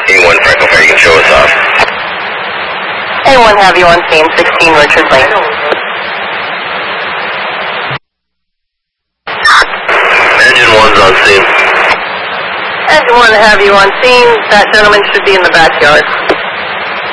A1 Franco Fair, you can show us off. A1 have you on scene, 16 Richard Lane. Engine 1's on scene. Engine 1 have you on scene. That gentleman should be in the backyard.